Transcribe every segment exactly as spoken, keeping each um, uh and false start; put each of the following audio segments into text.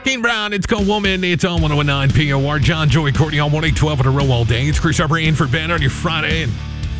Kane Brown, it's called Woman. It's on one oh nine P O R. John, Joey, Courtney on one eight twelve in a row all day. It's Chris Harper in for Ben on your Friday. And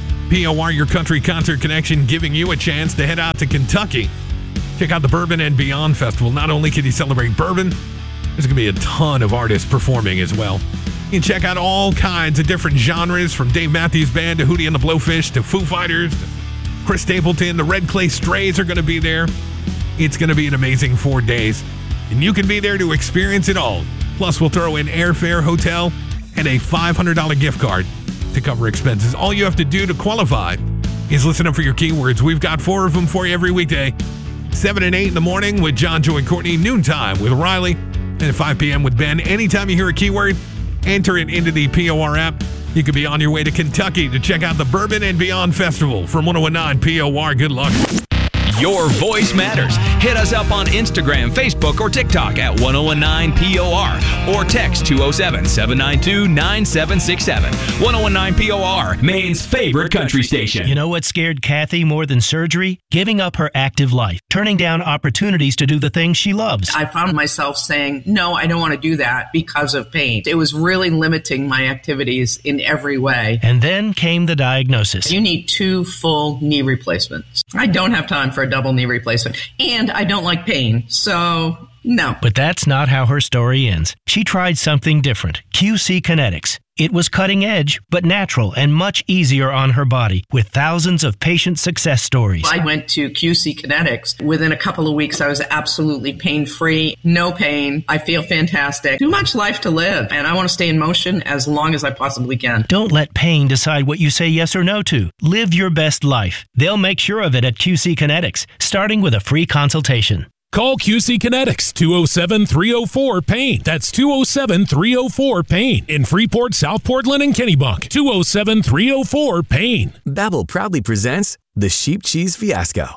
P O R, your country concert connection, giving you a chance to head out to Kentucky. Check out the Bourbon and Beyond Festival. Not only can you celebrate bourbon, there's going to be a ton of artists performing as well. You can check out all kinds of different genres, from Dave Matthews Band to Hootie and the Blowfish to Foo Fighters to Chris Stapleton. The Red Clay Strays are going to be there. It's going to be an amazing four days. And you can be there to experience it all. Plus, we'll throw in airfare, hotel, and a five hundred dollars gift card to cover expenses. All you have to do to qualify is listen up for your keywords. We've got four of them for you every weekday. seven and eight in the morning with John, Joey, Courtney. Noontime with Riley. And at five p.m. with Ben. Anytime you hear a keyword, enter it into the P O R app. You could be on your way to Kentucky to check out the Bourbon and Beyond Festival from one oh nine P O R. Good luck. Your voice matters. Hit us up on Instagram, Facebook, or TikTok at one oh nine P O R or text two oh seven, seven nine two, nine seven six seven. one oh nine P O R, Maine's favorite country station. You know what scared Kathy more than surgery? Giving up her active life, turning down opportunities to do the things she loves. I found myself saying, no, I don't want to do that because of pain. It was really limiting my activities in every way. And then came the diagnosis. You need two full knee replacements. I don't have time for a double knee replacement, and I don't like pain, so no. But that's not how her story ends. She tried something different, Q C Kinetics. It was cutting edge, but natural and much easier on her body, with thousands of patient success stories. I went to Q C Kinetics. Within a couple of weeks, I was absolutely pain-free, no pain. I feel fantastic. Too much life to live, and I want to stay in motion as long as I possibly can. Don't let pain decide what you say yes or no to. Live your best life. They'll make sure of it at Q C Kinetics, starting with a free consultation. Call Q C Kinetics, two oh seven, three oh four, PAIN. That's two oh seven, three oh four, PAIN. In Freeport, South Portland, and Kennebunk. two oh seven, three oh four, PAIN. Babbel proudly presents the Sheep Cheese Fiasco.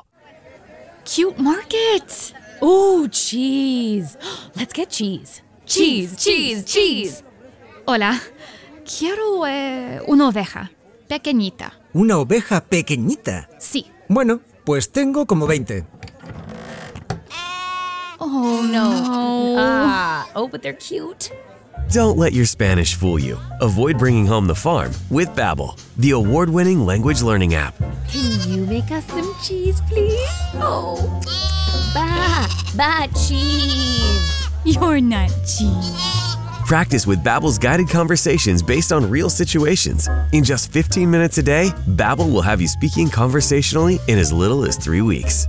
Cute market. Ooh, cheese. Let's get cheese. Cheese, cheese, cheese. Hola. Quiero eh, una oveja. Pequeñita. ¿Una oveja pequeñita? Sí. Bueno, pues tengo como veinte. Oh, no. Ah, oh, but they're cute. Don't let your Spanish fool you. Avoid bringing home the farm with Babbel, the award-winning language learning app. Can you make us some cheese, please? Oh, ba, ba, cheese. You're not cheese. Practice with Babbel's guided conversations based on real situations. In just fifteen minutes a day, Babbel will have you speaking conversationally in as little as three weeks.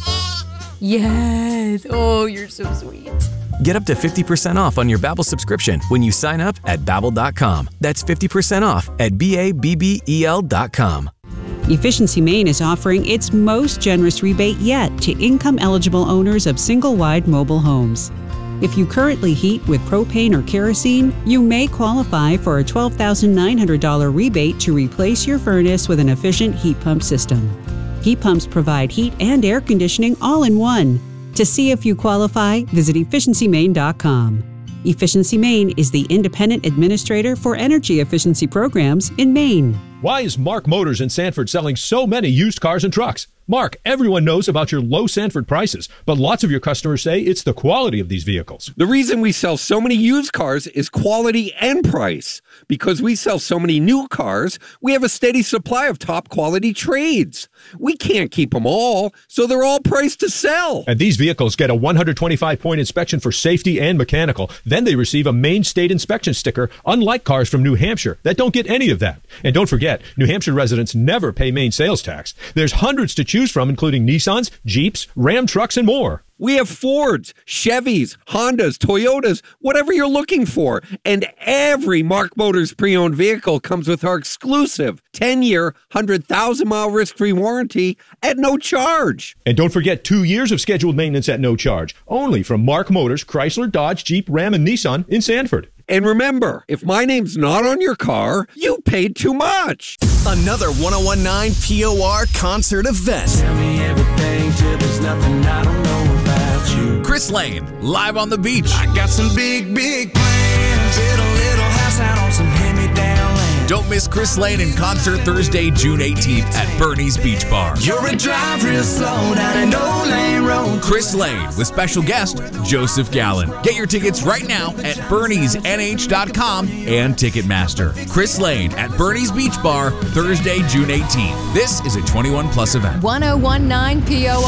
Yes. Oh, you're so sweet. Get up to fifty percent off on your Babbel subscription when you sign up at Babbel dot com. That's fifty percent off at B A B B E L dot com. Efficiency Maine is offering its most generous rebate yet to income-eligible owners of single-wide mobile homes. If you currently heat with propane or kerosene, you may qualify for a twelve thousand nine hundred dollars rebate to replace your furnace with an efficient heat pump system. Heat pumps provide heat and air conditioning all in one. To see if you qualify, visit efficiency maine dot com. Efficiency Maine is the independent administrator for energy efficiency programs in Maine. Why is Mark Motors in Sanford selling so many used cars and trucks? Mark, everyone knows about your low Sanford prices, but lots of your customers say it's the quality of these vehicles. The reason we sell so many used cars is quality and price. Because we sell so many new cars, we have a steady supply of top quality trades. We can't keep them all, so they're all priced to sell. And these vehicles get a one hundred twenty-five point inspection for safety and mechanical. Then they receive a Maine State inspection sticker, unlike cars from New Hampshire that don't get any of that. And don't forget, New Hampshire residents never pay Maine sales tax. There's hundreds to choose from, including Nissans, Jeeps, Ram trucks, and more. We have Fords, Chevys, Hondas, Toyotas, whatever you're looking for. And every Mark Motors pre-owned vehicle comes with our exclusive ten-year, one hundred thousand mile risk-free warranty at no charge. And don't forget two years of scheduled maintenance at no charge. Only from Mark Motors, Chrysler, Dodge, Jeep, Ram, and Nissan in Sanford. And remember, if my name's not on your car, you paid too much. Another one oh one nine P O R concert event. Tell me everything till there's nothing I don't know about you. Chris Lane, live on the beach. I got some big, big plans. Build a little house out on some hand-me-down land. Don't miss Chris Lane in concert Thursday, June eighteenth at Bernie's Beach Bar. You're a drive real slow down an old lane road. Chris Lane with special guest Joseph Gallen. Get your tickets right now at bernies n h dot com and Ticketmaster. Chris Lane at Bernie's Beach Bar Thursday, June eighteenth. This is a twenty-one plus event. one oh one nine P O R